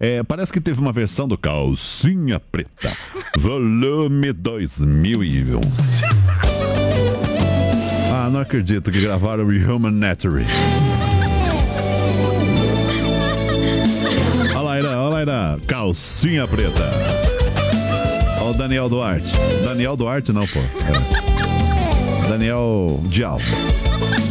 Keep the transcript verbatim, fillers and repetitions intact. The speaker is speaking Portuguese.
É, parece que teve uma versão do Calcinha Preta, volume dois mil e onze. Ah, não acredito que gravaram Human Nature. Olha lá, Irã, olha lá, Irã. Calcinha Preta. Olha o Daniel Duarte. Daniel Duarte não, pô. É. Daniel Dial.